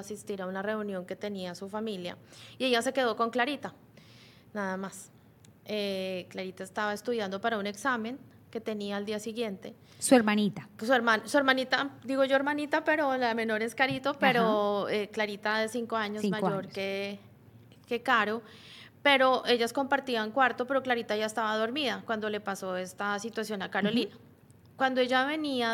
a asistir a una reunión que tenía su familia y ella se quedó con Clarita, nada más. Clarita estaba estudiando para un examen que tenía al día siguiente. Su hermanita. Su hermanita, digo yo hermanita, pero la menor es Carito, pero Clarita es 5 años 5 mayor años. que Caro. Pero ellas compartían cuarto, pero Clarita ya estaba dormida cuando le pasó esta situación a Carolina. Cuando ella venía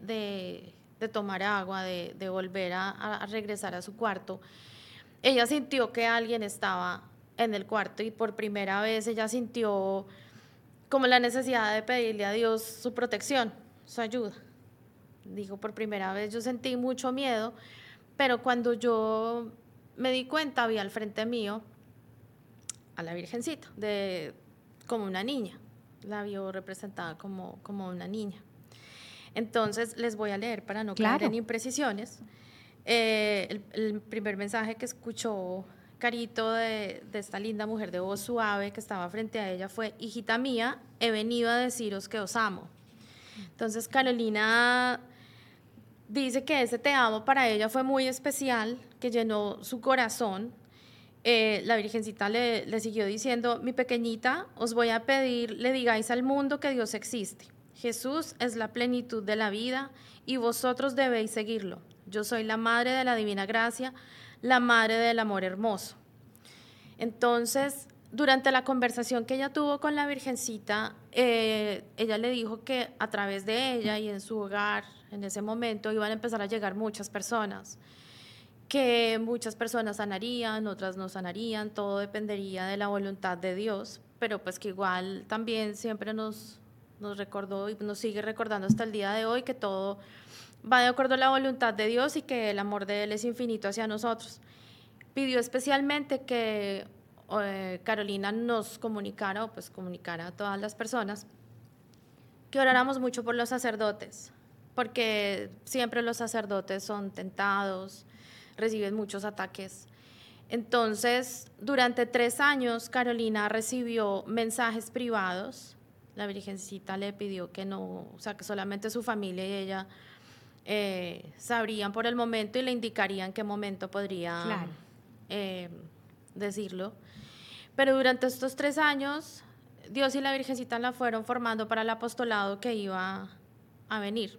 de tomar agua, de volver a regresar a su cuarto, ella sintió que alguien estaba en el cuarto y por primera vez ella sintió como la necesidad de pedirle a Dios su protección, su ayuda. Dijo, por primera vez yo sentí mucho miedo, pero cuando yo me di cuenta, vi al frente mío a la Virgencita, como una niña. La vio representada como una niña. Entonces, les voy a leer para no caer en imprecisiones. El primer mensaje que escuchó Carito de esta linda mujer de voz suave que estaba frente a ella fue: hijita mía, he venido a deciros que os amo. Entonces Carolina dice que ese te amo para ella fue muy especial, que llenó su corazón. La Virgencita le siguió diciendo: mi pequeñita, os voy a pedir, le digáis al mundo que Dios existe. Jesús es la plenitud de la vida y vosotros debéis seguirlo. Yo soy la madre de la divina gracia, la madre del amor hermoso. Entonces, durante la conversación que ella tuvo con la Virgencita, ella le dijo que a través de ella y en su hogar, en ese momento, iban a empezar a llegar muchas personas, que muchas personas sanarían, otras no sanarían, todo dependería de la voluntad de Dios, pero pues que igual también siempre nos recordó y nos sigue recordando hasta el día de hoy que todo va de acuerdo a la voluntad de Dios y que el amor de Él es infinito hacia nosotros. Pidió especialmente que Carolina nos comunicara, o pues comunicara a todas las personas, que oráramos mucho por los sacerdotes, porque siempre los sacerdotes son tentados, reciben muchos ataques. Entonces, durante 3 años, Carolina recibió mensajes privados. La Virgencita le pidió que no, o sea, que solamente su familia y ella sabrían por el momento y le indicarían qué momento podría decirlo. Pero durante estos 3 años, Dios y la Virgencita la fueron formando para el apostolado que iba a venir.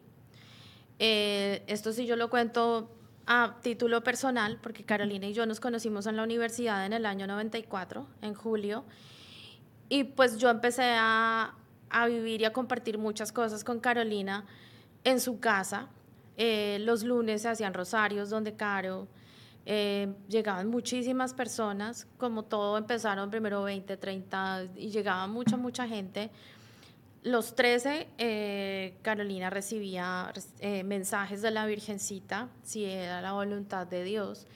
Esto sí yo lo cuento a título personal, porque Carolina y yo nos conocimos en la universidad en el año 94, en julio, y pues yo empecé a vivir y a compartir muchas cosas con Carolina en su casa. Los lunes se hacían rosarios donde Caro, llegaban muchísimas personas, como todo empezaron primero 20, 30 y llegaba mucha gente. Los 13, Carolina recibía mensajes de la Virgencita, si era la voluntad de Dios.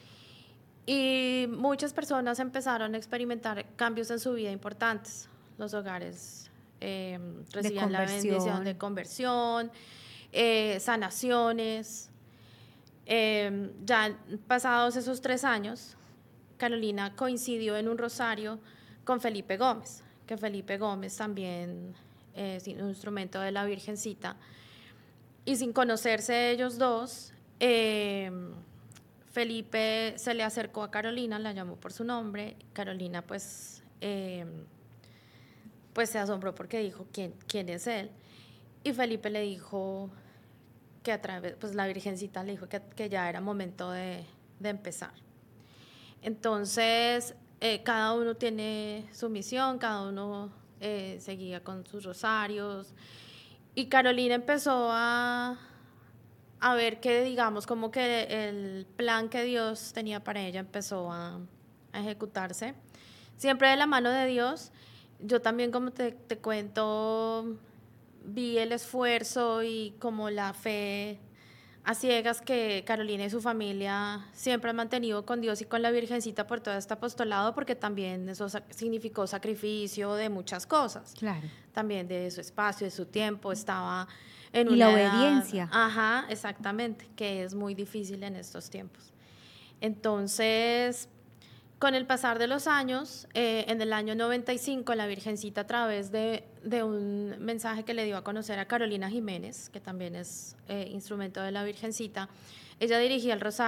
Y muchas personas empezaron a experimentar cambios en su vida importantes. Los hogares recibían la bendición de conversión, sanaciones. Ya pasados esos 3 años, Carolina coincidió en un rosario con Felipe Gómez, que Felipe Gómez también es un instrumento de la Virgencita. Y sin conocerse ellos dos, Felipe se le acercó a Carolina, la llamó por su nombre. Carolina pues se asombró porque dijo, ¿quién es él? Y Felipe le dijo que a través, pues la Virgencita le dijo que ya era momento de empezar. Entonces, cada uno tiene su misión, cada uno seguía con sus rosarios. Y Carolina empezó a ver que, digamos, como que el plan que Dios tenía para ella empezó a ejecutarse. Siempre de la mano de Dios. Yo también, como te cuento, vi el esfuerzo y como la fe a ciegas que Carolina y su familia siempre han mantenido con Dios y con la Virgencita por todo este apostolado, porque también eso significó sacrificio de muchas cosas. Claro. También de su espacio, de su tiempo, estaba en una y la edad, obediencia. Ajá, exactamente, que es muy difícil en estos tiempos. Entonces, con el pasar de los años, en el año 95, la Virgencita, a través de un mensaje que le dio a conocer a Carolina Jiménez, que también es instrumento de la Virgencita, ella dirigía el rosario